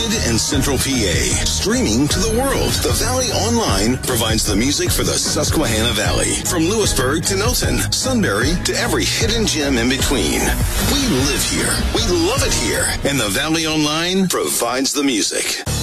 Mid and Central PA, streaming to the world. The Valley Online provides the music for the Susquehanna Valley. From Lewisburg to Milton, Sunbury to every hidden gem in between. We live here. We love it here. And the Valley Online provides the music.